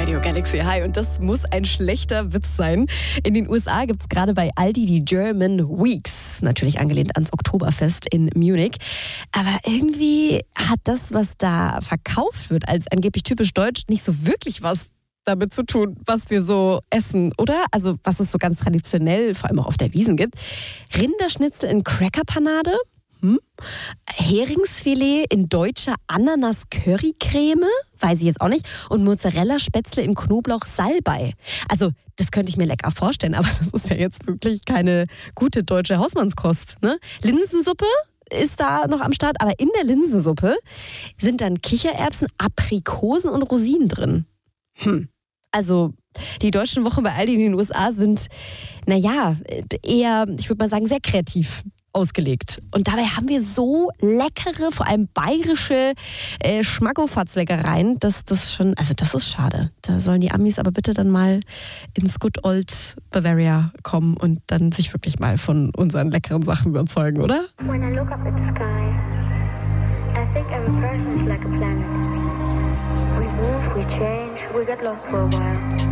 Radio Galaxy. Hi, und das muss ein schlechter Witz sein. In den USA gibt es gerade bei Aldi die German Weeks. Natürlich angelehnt ans Oktoberfest in Munich. Aber irgendwie hat das, was da verkauft wird, als angeblich typisch deutsch, nicht so wirklich was damit zu tun, was wir so essen, oder? Also was es so ganz traditionell, vor allem auch auf der Wiesn gibt. Rinderschnitzel in Crackerpanade? Heringsfilet in deutscher Ananas-Curry-Creme? Weiß ich jetzt auch nicht. Und Mozzarella-Spätzle in Knoblauch-Salbei. Also, das könnte ich mir lecker vorstellen, aber das ist ja jetzt wirklich keine gute deutsche Hausmannskost, ne? Linsensuppe ist da noch am Start, aber in der Linsensuppe sind dann Kichererbsen, Aprikosen und Rosinen drin. Also, die deutschen Wochen bei Aldi in den USA sind, naja, eher, ich würde mal sagen, sehr kreativ ausgelegt. Und dabei haben wir so leckere, vor allem bayerische Schmackofatz-Leckereien, das ist schade. Da sollen die Amis aber bitte dann mal ins Good Old Bavaria kommen und dann sich wirklich mal von unseren leckeren Sachen überzeugen, oder? When I look up at the sky, I think every person is like a planet. We move, we change, we get lost for a while.